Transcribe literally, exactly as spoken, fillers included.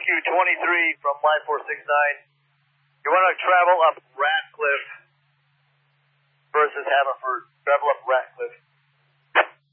Q twenty-three from line four six nine. You want to travel up Ratcliffe versus Haverford.